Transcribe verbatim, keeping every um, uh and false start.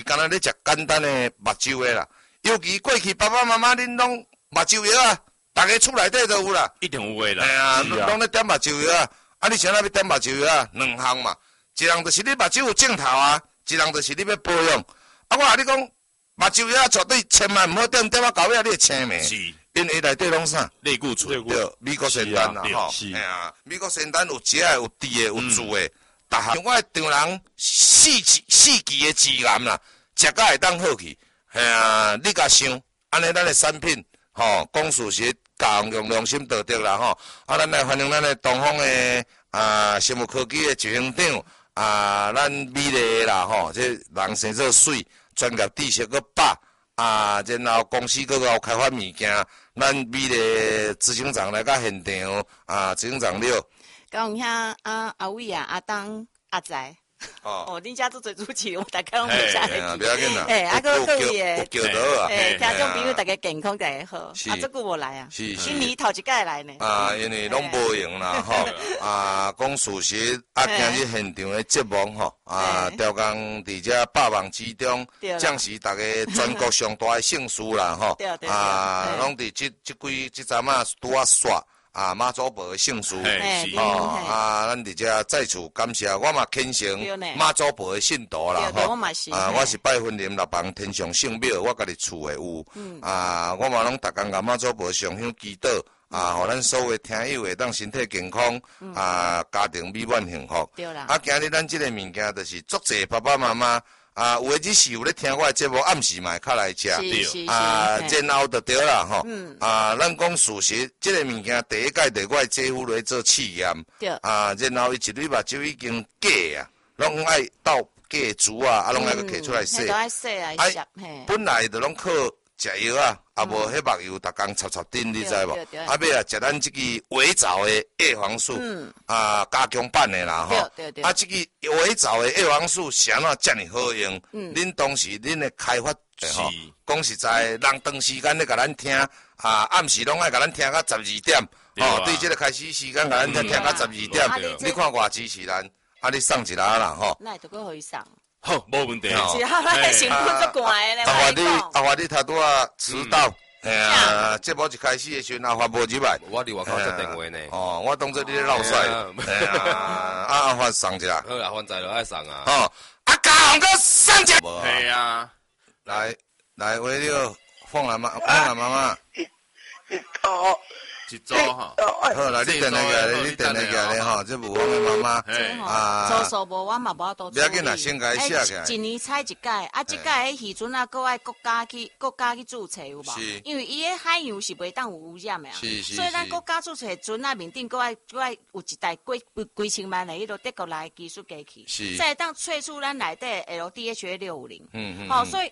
敢若咧食简单的目睭的啦。尤其过去爸爸妈妈恁拢目睭药啊，逐个厝内底都有啦， 一定有诶啦。 哎呀，拢咧点目睭药啊。啊，你想要要点目睭药啊？两项嘛，一人就是你目睭有镜头啊，一人就是你要保养。啊，我甲你讲，目睭药绝对千万毋好点，点啊到尾啊你会青霉。 是。 因为内底拢啥？ 类固醇。 对，美国仙丹啦，吼。哎呀，美国仙丹有食的，有滴的，有煮的。逐项我的丈人四季四季的孜然啦，食甲会当好去。哎呀，你甲想，安尼咱的产品，吼，讲事实，教用良心道德啦，吼。啊，咱来欢迎咱的东方的啊生物科技的执行长啊，咱美丽啦，吼，这人生做水，专业知识个百啊，然后公司个有开发物件，咱美丽执行长来甲现场啊，执行长了。 讲遐啊阿伟啊阿东阿仔，哦，哦，恁家做做主持，我大家拢袂晓啊，不要紧啦， 哎，啊个各位诶，叫到啊， 哎，听众朋友大家健康大家好，啊，这久无来啊， 是今年头一届来呢， 啊，因为拢无闲啦，吼，啊，讲事实，啊，今日现场的节目吼，啊，调工伫遮百忙之中，将是大家全国上大的盛事啦，吼，啊，拢伫即即几即阵啊拄啊煞。啊，妈祖婆的圣书，哦，啊，咱伫遮再次感谢，我嘛虔诚妈祖婆的信徒啦，吼，啊，我是拜婚林六房天上圣庙，我家己厝诶有，啊，我嘛拢逐工甲妈祖婆上香祈祷，啊，互咱所有听友会当身体健康，啊，家庭美满幸福，啊，今日咱即个物件就是足济爸爸妈妈。啊，有诶日是有咧听我诶节目，暗时嘛会较来食，啊，然后就对啦吼。啊，咱讲事实，即个物件第一届伫我诶姐夫来做试验，啊，然后伊一蕊目睭已经假啊，拢爱倒假珠啊，啊，拢爱去摕出来洗。 啊， 本来就拢靠食药啊，啊无迄目油逐工插插针，你知无？啊，尾啊食咱即个伪造诶叶黄素，啊加强版诶啦吼。啊，即个伪造诶叶黄素是安怎遮尔好用？恁当时恁诶开发吼，讲实在，人长时间咧甲咱听，啊暗时拢爱甲咱听到十二点，吼，对即个开始时间甲咱听听到十二点，你看偌支持咱，啊你送一拉啦吼。 那都搁互伊送。 好，无问题。 是啊，咱成本足悬咧。 阿华你阿华你头拄啊迟到，哎呀，节目一开始的时阵阿华无入来， 我伫外口接电话呢。 哦，我当作你咧闹屎。哎呀，啊阿华送一下。 好啦，反正就爱送啊。 哦，阿家个送一下。 系啊， 来来，为了凤兰妈，凤兰妈妈。 哦。 一组哈， 好啦，你电来个，你电来个咧吼，这无我的妈妈啊，做数无我嘛无法度。 不要紧啦，先甲伊写起来。 一年采一届，啊，即届迄时阵啊，搁爱国家去国家去注册有无？ 是。 因为伊迄海洋是袂当有污染的啊。 是是。 所以咱国家注册阵啊，面顶搁爱搁爱有一台几几千万的迄落德国来技术机器， 是。 再当萃取咱内底 L D H A 六五零。 嗯嗯。 好，所以